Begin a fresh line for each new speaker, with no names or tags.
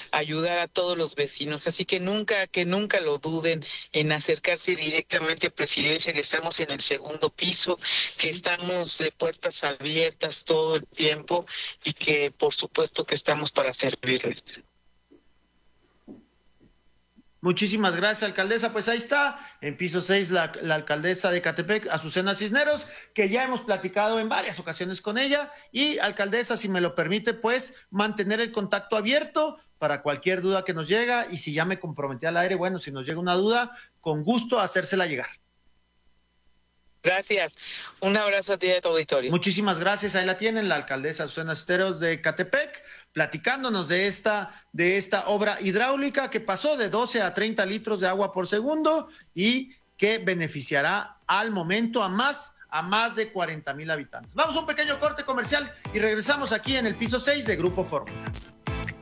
ayudar a todos los vecinos. Así que nunca lo duden en acercarse directamente a Presidencia, que estamos en el segundo piso, que estamos de puertas abiertas todo el tiempo y que por supuesto que estamos para servirles.
Muchísimas gracias, alcaldesa. Pues ahí está, en piso 6, la alcaldesa de Ecatepec, Azucena Cisneros, que ya hemos platicado en varias ocasiones con ella. Y, alcaldesa, si me lo permite, pues mantener el contacto abierto para cualquier duda que nos llega. Y si ya me comprometí al aire, bueno, si nos llega una duda, con gusto hacérsela llegar.
Gracias. Un abrazo a ti y a tu auditorio.
Muchísimas gracias. Ahí la tienen, la alcaldesa Azucena Cisneros de Ecatepec, platicándonos de esta obra hidráulica que pasó de 12 a 30 litros de agua por segundo y que beneficiará al momento a más de 40,000 habitantes. Vamos a un pequeño corte comercial y regresamos aquí en el piso 6 de Grupo Fórmula.